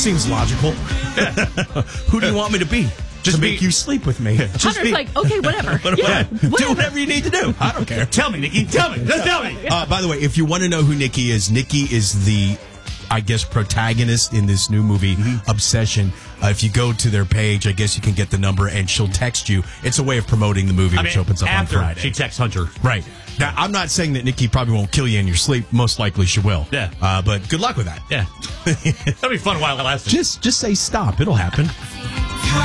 seems logical. Who do you want me to be? Just make you sleep with me. Hunter's like, okay, whatever. Do whatever you need to do. I don't care. Tell me, Nikki. Tell me. Just tell me. By the way, if you want to know who Nikki is the, I guess, protagonist in this new movie, Obsession. If you go to their page, I guess you can get the number, and she'll text you. It's a way of promoting the movie, which opens up on Friday. She texts Hunter. Right. Now, I'm not saying that Nikki probably won't kill you in your sleep. Most likely she will. Yeah. But good luck with that. Yeah. That'll be fun while it lasts. Just say stop. It'll happen.